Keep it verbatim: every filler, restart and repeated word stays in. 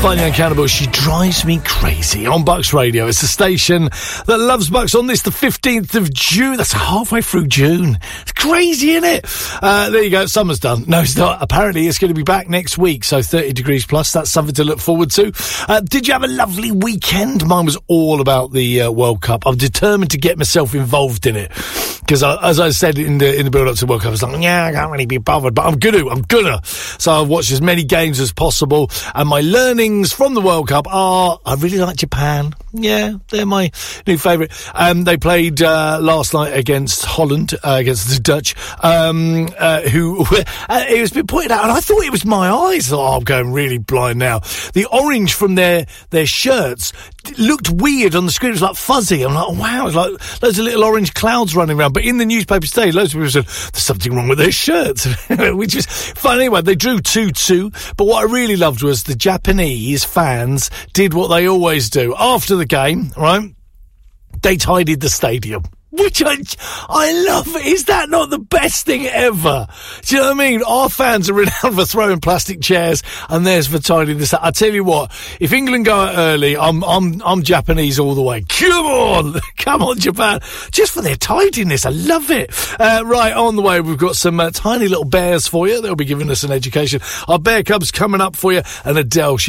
Finally Uncountable, She Drives Me Crazy on Bucks Radio. It's a station that loves Bucks on this, the fifteenth of June. That's halfway through June. It's crazy, isn't it? Uh, there you go. Summer's done. No, it's not. Apparently, it's going to be back next week. So thirty degrees plus. That's something to look forward to. Uh, did you have a lovely weekend? Mine was all about the uh, World Cup. I'm determined to get myself involved in it. Because as I said in the in the build-up to the World Cup, I was like, yeah, I can't really be bothered. But I'm going to. I'm going to. So I've watched as many games as possible. And my learning from the World Cup are, I really like Japan. Yeah, they're my new favourite. Um, they played uh, last night against Holland, uh, against the Dutch, um, uh, who, uh, it was been pointed out, and I thought it was my eyes. Oh, I'm going really blind now. The orange from their, their shirts looked weird on the screen. It was like fuzzy. I'm like, oh, wow, it's like loads of little orange clouds running around. But in the newspaper today, loads of people said, there's something wrong with their shirts, which is fun. Anyway, they drew two two, but what I really loved was the Japanese fans did what they always do. After the game, right, they tidied the stadium. Which I, I love. Is that not the best thing ever? Do you know what I mean? Our fans are renowned for throwing plastic chairs, and theirs for tidying this. I tell you what, if England go out early, I'm, I'm, I'm Japanese all the way. Come on, come on, Japan, just for their tidiness. I love it. Uh, right on the way, we've got some uh, tiny little bears for you. They'll be giving us an education. Our bear cubs coming up for you, and Adele. She